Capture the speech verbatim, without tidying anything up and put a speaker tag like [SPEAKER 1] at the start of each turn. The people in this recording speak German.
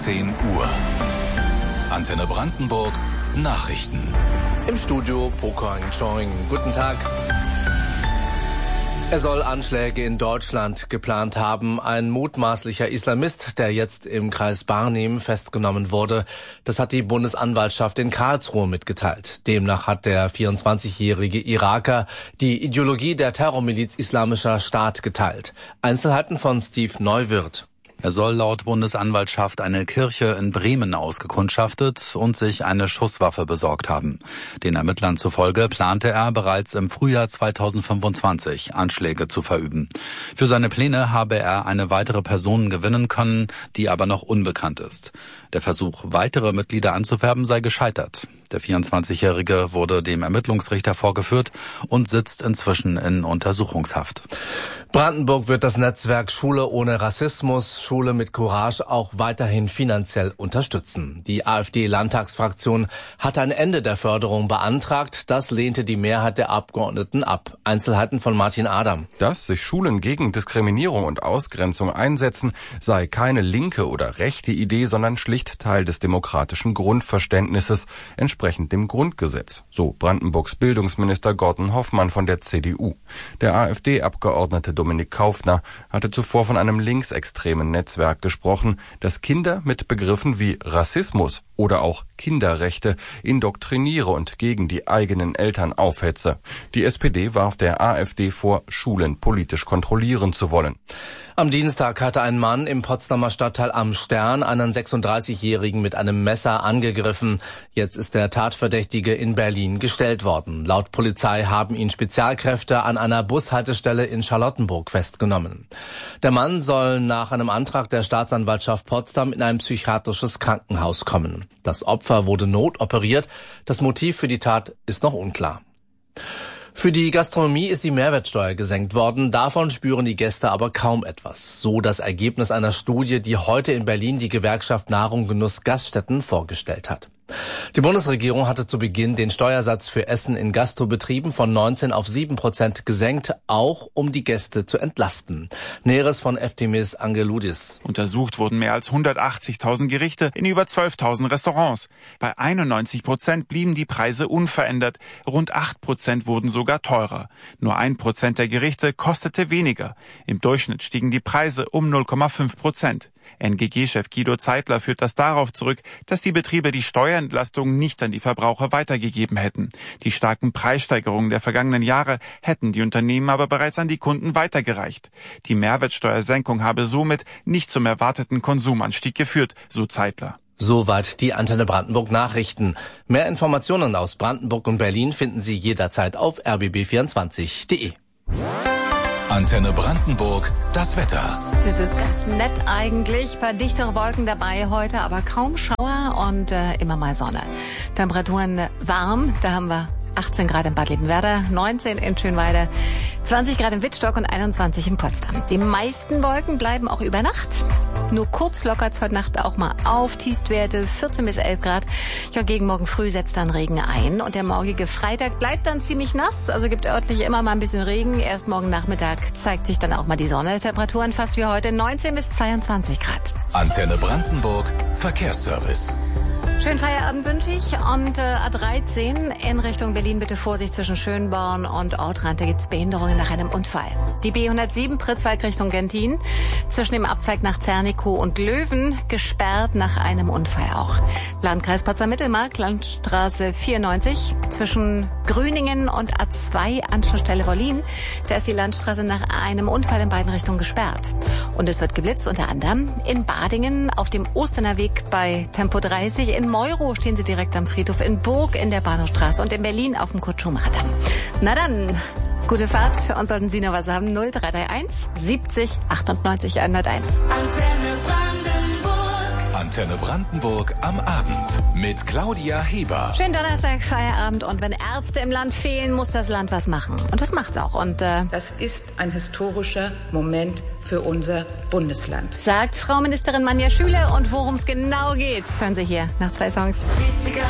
[SPEAKER 1] zehn Uhr. Antenne Brandenburg Nachrichten.
[SPEAKER 2] Im Studio Pokang Choing. Guten Tag. Er soll Anschläge in Deutschland geplant haben. Ein mutmaßlicher Islamist, der jetzt im Kreis Barnim festgenommen wurde. Das hat die Bundesanwaltschaft in Karlsruhe mitgeteilt. Demnach hat der vierundzwanzigjährige Iraker die Ideologie der Terrormiliz Islamischer Staat geteilt. Einzelheiten von Steve Neuwirth.
[SPEAKER 3] Er soll laut Bundesanwaltschaft eine Kirche in Bremen ausgekundschaftet und sich eine Schusswaffe besorgt haben. Den Ermittlern zufolge plante er bereits im Frühjahr zweitausendfünfundzwanzig Anschläge zu verüben. Für seine Pläne habe er eine weitere Person gewinnen können, die aber noch unbekannt ist. Der Versuch, weitere Mitglieder anzuwerben, sei gescheitert. Der vierundzwanzigjährige wurde dem Ermittlungsrichter vorgeführt und sitzt inzwischen in Untersuchungshaft.
[SPEAKER 2] Brandenburg wird das Netzwerk Schule ohne Rassismus, Schule mit Courage auch weiterhin finanziell unterstützen. Die AfD-Landtagsfraktion hat ein Ende der Förderung beantragt. Das lehnte die Mehrheit der Abgeordneten ab. Einzelheiten von Martin Adam.
[SPEAKER 4] Dass sich Schulen gegen Diskriminierung und Ausgrenzung einsetzen, sei keine linke oder rechte Idee, sondern schlicht Teil des demokratischen Grundverständnisses, entsprechend dem Grundgesetz, so Brandenburgs Bildungsminister Gordon Hoffmann von der C D U. Der AfD-Abgeordnete Dominik Kaufner hatte zuvor von einem linksextremen Netzwerk gesprochen, das Kinder mit Begriffen wie Rassismus oder auch Kinderrechte indoktriniere und gegen die eigenen Eltern aufhetze. Die S P D warf der AfD vor, Schulen politisch kontrollieren zu wollen.
[SPEAKER 2] Am Dienstag hatte ein Mann im Potsdamer Stadtteil Am Stern einen sechsunddreißigjährigen mit einem Messer angegriffen. Jetzt ist der Tatverdächtige in Berlin gestellt worden. Laut Polizei haben ihn Spezialkräfte an einer Bushaltestelle in Charlottenburg festgenommen. Der Mann soll nach einem Antrag der Staatsanwaltschaft Potsdam in ein psychiatrisches Krankenhaus kommen. Das Opfer wurde notoperiert. Das Motiv für die Tat ist noch unklar. Für die Gastronomie ist die Mehrwertsteuer gesenkt worden. Davon spüren die Gäste aber kaum etwas. So das Ergebnis einer Studie, die heute in Berlin die Gewerkschaft Nahrung Genuss Gaststätten vorgestellt hat. Die Bundesregierung hatte zu Beginn den Steuersatz für Essen in Gastrobetrieben von neunzehn auf sieben Prozent gesenkt, auch um die Gäste zu entlasten. Näheres von Eftimis Angeloudis.
[SPEAKER 5] Untersucht wurden mehr als hundertachtzigtausend Gerichte in über zwölftausend Restaurants. Bei einundneunzig Prozent blieben die Preise unverändert. Rund acht Prozent wurden sogar teurer. Nur ein Prozent der Gerichte kostete weniger. Im Durchschnitt stiegen die Preise um null Komma fünf Prozent. N G G-Chef Guido Zeitler führt das darauf zurück, dass die Betriebe die Steuerentlastung nicht an die Verbraucher weitergegeben hätten. Die starken Preissteigerungen der vergangenen Jahre hätten die Unternehmen aber bereits an die Kunden weitergereicht. Die Mehrwertsteuersenkung habe somit nicht zum erwarteten Konsumanstieg geführt, so Zeitler.
[SPEAKER 2] Soweit die Antenne Brandenburg Nachrichten. Mehr Informationen aus Brandenburg und Berlin finden Sie jederzeit auf r b b vierundzwanzig punkt d e.
[SPEAKER 1] Antenne Brandenburg, das Wetter.
[SPEAKER 6] Das ist ganz nett eigentlich. Ein paar dichtere Wolken dabei heute, aber kaum Schauer und äh, immer mal Sonne. Temperaturen warm, da haben wir achtzehn Grad in Bad Liebenwerda, neunzehn in Schönweide, zwanzig Grad in Wittstock und einundzwanzig in Potsdam. Die meisten Wolken bleiben auch über Nacht. Nur kurz lockert es heute Nacht auch mal auf. Tiefstwerte vierzehn bis elf Grad. Ja, gegen morgen früh setzt dann Regen ein. Und der morgige Freitag bleibt dann ziemlich nass. Also gibt örtlich immer mal ein bisschen Regen. Erst morgen Nachmittag zeigt sich dann auch mal die Sonne. Temperaturen fast wie heute neunzehn bis zweiundzwanzig Grad.
[SPEAKER 1] Antenne Brandenburg, Verkehrsservice.
[SPEAKER 6] Schönen Feierabend wünsche ich. Und äh, A dreizehn in Richtung Berlin bitte Vorsicht zwischen Schönborn und Ortrand. Da gibt's Behinderungen nach einem Unfall. Die B hundertsieben Pritzwalk Richtung Gentin. Zwischen dem Abzweig nach Zernikow und Löwen gesperrt nach einem Unfall auch. Landkreis Potsdam-Mittelmark, Landstraße vierundneunzig. Zwischen Grüningen und A zwei Anschlussstelle Wollin. Da ist die Landstraße nach einem Unfall in beiden Richtungen gesperrt. Und es wird geblitzt unter anderem in Badingen auf dem Osterner Weg bei Tempo dreißig. In Meuro stehen Sie direkt am Friedhof, in Burg in der Bahnhofstraße und in Berlin auf dem Kurt-Schumacher-Damm. Na dann, gute Fahrt und sollten Sie noch was haben, null drei drei eins siebzig achtundneunzig hunderteins.
[SPEAKER 1] Antenne Brandenburg. Antenne Brandenburg am Abend mit Claudia Heber.
[SPEAKER 6] Schönen Donnerstag, Feierabend und wenn Ärzte im Land fehlen, muss das Land was machen. Und das macht's auch. Und äh,
[SPEAKER 7] das ist ein historischer Moment für unser Bundesland,
[SPEAKER 6] sagt Frau Ministerin Manja Schüle. Und worum es genau geht, hören Sie hier nach zwei Songs.